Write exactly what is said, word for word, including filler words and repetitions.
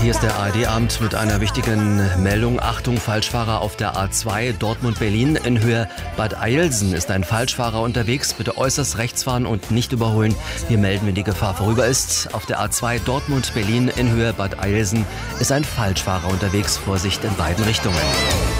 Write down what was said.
Hier ist der A R D-Abend mit einer wichtigen Meldung. Achtung, Falschfahrer auf der A zwei Dortmund-Berlin. In Höhe Bad Eilsen ist ein Falschfahrer unterwegs. Bitte äußerst rechts fahren und nicht überholen. Wir melden, wenn die Gefahr vorüber ist. Auf der A zwei Dortmund-Berlin in Höhe Bad Eilsen ist ein Falschfahrer unterwegs. Vorsicht in beiden Richtungen.